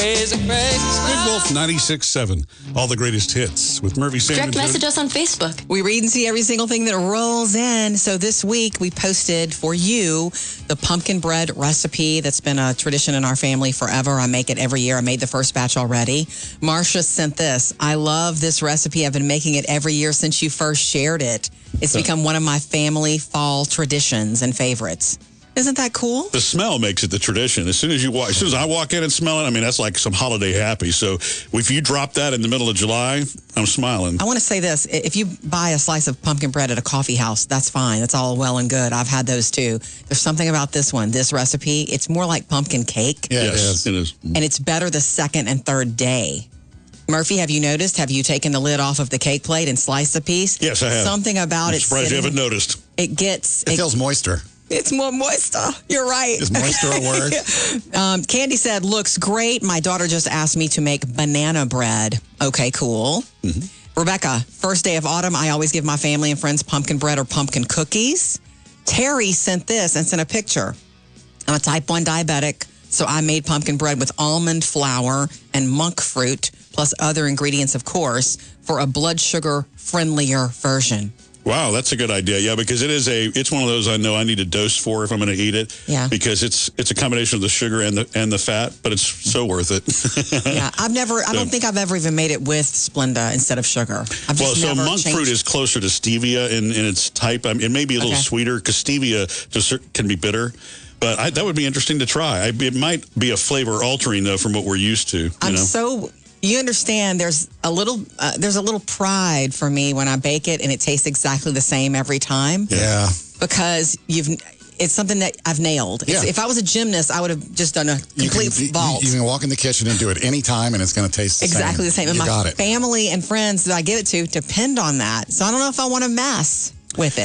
Crazy, crazy Good Wolf 96.7. All the greatest hits with Murphy Direct Sanders. message us on Facebook. We read and see every single thing that rolls in. So this week we posted for you the pumpkin bread recipe that's been a tradition in our family forever. I make it every year. I made the first batch already. Marcia sent this. I love this recipe. I've been making it every year since you first shared it. It's become one of my family fall traditions and favorites. Isn't that cool? The smell makes it the tradition. As soon as I walk in and smell it, I mean, that's like some holiday happy. So if you drop that in the middle of July, I'm smiling. I want to say this. If you buy a slice of pumpkin bread at a coffee house, that's fine. That's all well and good. I've had those too. There's something about this one, this recipe. It's more like pumpkin cake. Yeah, yes, it is. And it's better the second and third day. Murphy, have you noticed? Have you taken the lid off of the cake plate and sliced a piece? Yes, I have. Something about I'm it. surprised you haven't noticed. It feels moister. It's more moister. You're right. Is moister a word? Candy said, looks great. My daughter just asked me to make banana bread. Okay, cool. Mm-hmm. Rebecca, first day of autumn, I always give my family and friends pumpkin bread or pumpkin cookies. Terry sent this and sent a picture. I'm a type 1 diabetic, so I made pumpkin bread with almond flour and monk fruit, plus other ingredients, of course, for a blood sugar friendlier version. Wow, that's a good idea. Yeah, because it's one of those I know I need a dose for if I'm going to eat it. Yeah. Because it's a combination of the sugar and the fat, but it's so worth it. Yeah, I don't think I've ever even made it with Splenda instead of sugar. So monk fruit is closer to stevia in its type. I mean, it may be a little sweeter because stevia can be bitter. But that would be interesting to try. It might be a flavor altering though from what we're used to. You understand? There's a little pride for me when I bake it and it tastes exactly the same every time. Yeah, because it's something that I've nailed. Yeah. If I was a gymnast, I would have just done a complete vault. You can walk in the kitchen and do it any time, and it's going to taste exactly the same. And you my family and friends that I give it to depend on that. So I don't know if I want to mess with it.